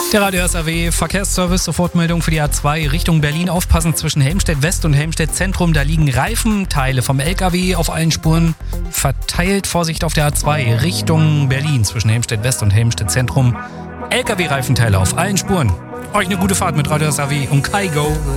Der Radio SAW Verkehrsservice, Sofortmeldung für die A2 Richtung Berlin. Aufpassen zwischen Helmstedt West und Helmstedt Zentrum. Da liegen Reifenteile vom LKW auf allen Spuren verteilt. Vorsicht auf der A2 Richtung Berlin zwischen Helmstedt West und Helmstedt Zentrum. LKW-Reifenteile auf allen Spuren. Euch eine gute Fahrt mit Radio SAW und Kai Go.